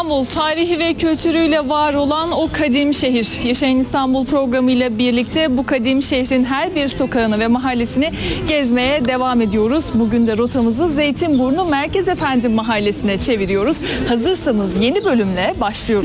İstanbul, tarihi ve kültürüyle var olan o kadim şehir. Yaşayın İstanbul programıyla birlikte bu kadim şehrin her bir sokağını ve mahallesini gezmeye devam ediyoruz. Bugün de rotamızı Zeytinburnu Merkez Efendi Mahallesi'ne çeviriyoruz. Hazırsanız yeni bölümle başlıyoruz.